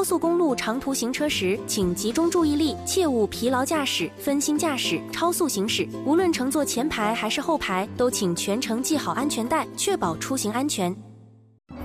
高速公路长途行车时，请集中注意力，切勿疲劳驾驶、分心驾驶、超速行驶。无论乘坐前排还是后排，都请全程系好安全带，确保出行安全。